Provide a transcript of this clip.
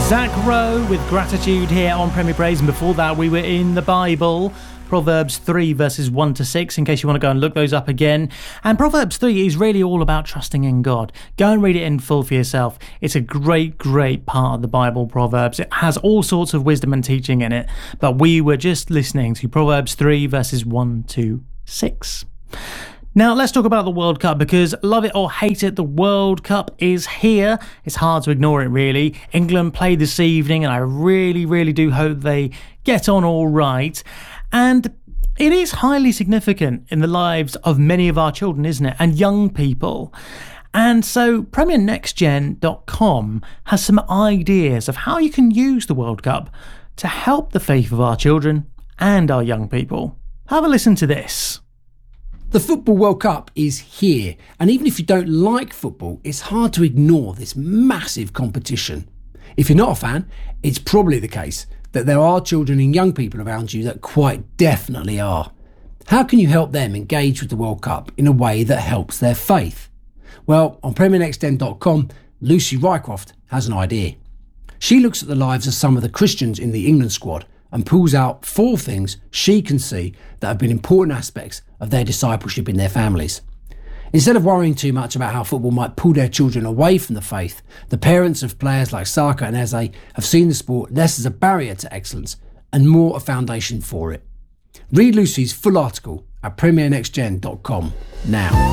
Zach Rowe with Gratitude here on Premier Praise, and before that we were in the Bible, Proverbs 3 verses 1 to 6, in case you want to go and look those up again. And Proverbs 3 is really all about trusting in God. Go and read it in full for yourself. It's a great part of the Bible, Proverbs. It has all sorts of wisdom and teaching in it, but we were just listening to Proverbs 3 verses 1 to 6. Now, let's talk about the World Cup, because love it or hate it, the World Cup is here. It's hard to ignore it, really. England play this evening, and I really do hope they get on all right. And it is highly significant in the lives of many of our children, isn't it? And young people. And so PremierNextGen.com has some ideas of how you can use the World Cup to help the faith of our children and our young people. Have a listen to this. The Football World Cup is here, and even if you don't like football, it's hard to ignore this massive competition. If you're not a fan, it's probably the case that there are children and young people around you that quite definitely are. How can you help them engage with the World Cup in a way that helps their faith? Well, on PremierNextGen.com, Lucy Rycroft has an idea. She looks at the lives of some of the Christians in the England squad and pulls out 4 things she can see that have been important aspects of their discipleship in their families. Instead of worrying too much about how football might pull their children away from the faith, the parents of players like Saka and Eze have seen the sport less as a barrier to excellence and more a foundation for it. Read Lucy's full article at PremierNextGen.com now.